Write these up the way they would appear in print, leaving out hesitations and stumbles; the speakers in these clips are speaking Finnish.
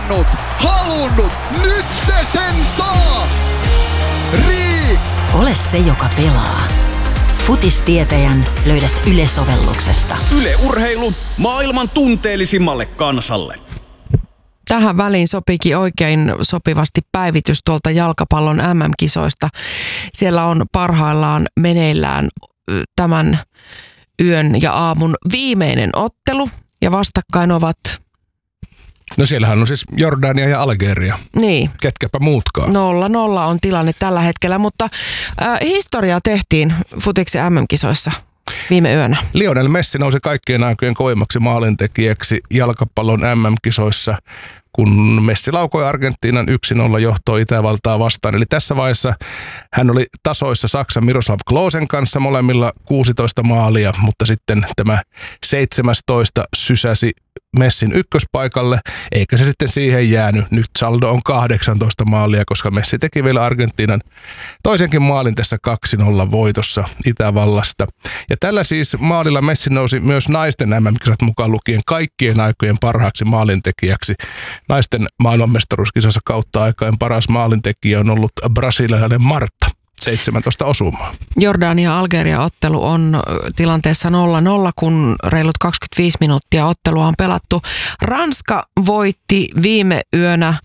halunnut, nyt se sen saa! Ole se, joka pelaa. Futistietäjän löydät Yle-sovelluksesta. Yle Urheilu maailman tunteellisimmalle kansalle. Tähän väliin sopikin oikein sopivasti päivitys tuolta jalkapallon MM-kisoista. Siellä on parhaillaan meneillään tämän yön ja aamun viimeinen ottelu ja vastakkain ovat... No siellähän on siis Jordania ja Algeria. Niin. Ketkäpä muutkaan. 0-0 on tilanne tällä hetkellä, mutta historiaa tehtiin futiksen MM-kisoissa viime yönä. Lionel Messi nousi kaikkien aikojen kovimmaksi maalintekijäksi jalkapallon MM-kisoissa, kun Messi laukoi Argentiinan 1-0 johtoa Itävaltaa vastaan. Eli tässä vaiheessa hän oli tasoissa Saksan Miroslav Klosen kanssa, molemmilla 16 maalia, mutta sitten tämä 17 sysäsi Messin ykköspaikalle, eikä se sitten siihen jäänyt. Nyt saldo on 18 maalia, koska Messi teki vielä Argentiinan toisenkin maalin tässä 2-0 voitossa Itävallasta. Ja tällä siis maalilla Messi nousi myös naisten MM-kisat mukaan lukien kaikkien aikojen parhaaksi maalintekijäksi. Naisten maailmanmestaruuskisassa kautta aikain paras maalintekijä on ollut brasilialainen Marta. 17 osumaa. Jordania-Algeria-ottelu on tilanteessa 0-0, kun reilut 25 minuuttia ottelua on pelattu. Ranska voitti viime yönä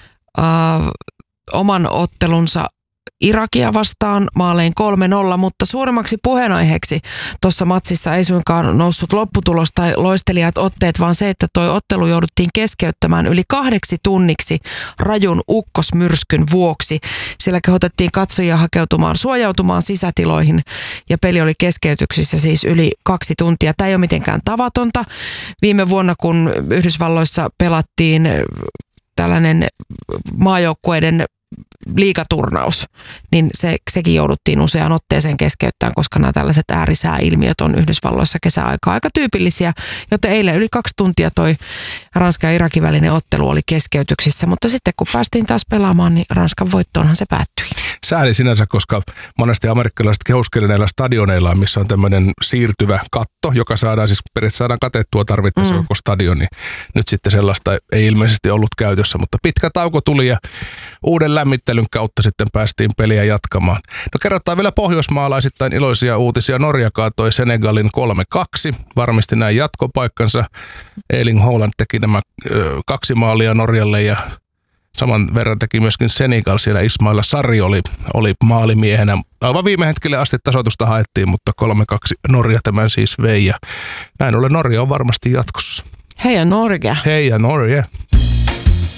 oman ottelunsa Irakia vastaan maalein 3-0, mutta suurimmaksi puheenaiheeksi tuossa matsissa ei suinkaan noussut lopputulos tai loistelijat otteet, vaan se, että toi ottelu jouduttiin keskeyttämään yli 2 tunniksi rajun ukkosmyrskyn vuoksi. Siellä kehotettiin katsojia suojautumaan sisätiloihin ja peli oli keskeytyksissä siis yli 2 tuntia. Tämä ei ole mitenkään tavatonta. Viime vuonna, kun Yhdysvalloissa pelattiin tällainen maajoukkueiden liigaturnaus, niin sekin jouduttiin useaan otteeseen keskeyttämään, koska nämä tällaiset äärisääilmiöt on Yhdysvalloissa kesäaikaa aika tyypillisiä, joten eilen yli 2 tuntia toi Ranska ja Irakin välinen ottelu oli keskeytyksissä, mutta sitten kun päästiin taas pelaamaan, niin Ranskan voittoonhan se päättyi. Sääli sinänsä, koska monesti amerikkalaiset kehuskelevat näillä stadioneilla, missä on tämmöinen siirtyvä katto, joka periaatteessa saadaan katettua tarvittaessa koko stadioni. Nyt sitten sellaista ei ilmeisesti ollut käytössä, mutta pitkä tauko tuli ja uuden lämmittelyn kautta sitten päästiin peliä jatkamaan. No kerrotaan vielä pohjoismaalaisittain iloisia uutisia. Norja kaatoi Senegalin 3-2, varmisti näin jatkopaikkansa. Erling Haaland teki nämä 2 maalia Norjalle ja saman verran teki myöskin Senegal. Siellä Ismaila Sarri oli maalimiehenä. Aivan viime hetkelle asti tasoitusta haettiin, mutta 3-2 Norja tämän siis vei. Ja näin ollen Norja on varmasti jatkossa. Heija Norge. Heija Norge.